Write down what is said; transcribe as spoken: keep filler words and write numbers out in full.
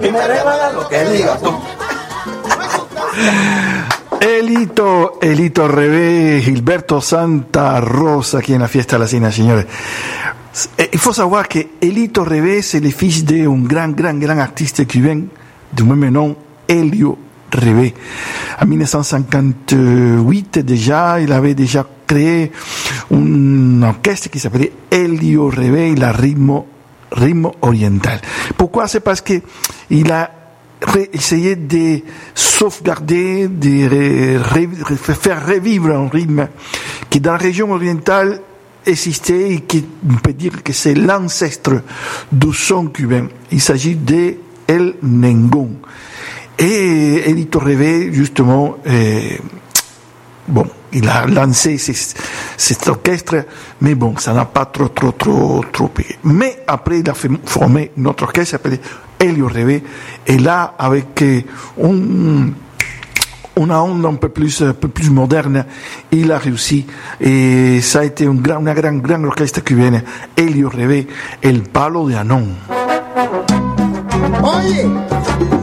y me resbala lo que digas tú. Elito, Elito Rebe, Gilberto Santa Rosa, qui est la fiesta latina, signore. Il faut savoir que Elito Rebe, c'est le fils d'un grand, grand, grand artiste cubain du même nom, Elio Rebe. En dix-neuf cent cinquante-huit, déjà, il avait déjà créé une orchestre qui s'appelait Elio Rebe, la Ritmo, Ritmo Oriental. Pourquoi? C'est parce que il a essayer de sauvegarder, de ré, ré, faire revivre un rythme qui dans la région orientale existait et qui on peut dire que c'est l'ancêtre du son cubain. Il s'agit de El Nengón. Et Elito Rebe, justement, euh, bon, il a lancé ces, cet orchestre, mais bon, ça n'a pas trop, trop, trop, trop payé. Mais après, il a fait former notre orchestre s'appelait Elio Rebe, et là, avec un, une onde un peu plus, un peu plus moderne, il a réussi, et ça a été une grande, une grande, grande orchestre cubaine, Elio Rebe, El Palo de Anón. Oye,